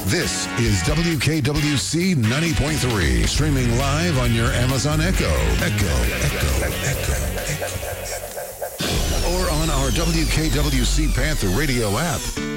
This is WKWC 90.3, streaming live on your Amazon Echo, or on our WKWC Panther Radio app.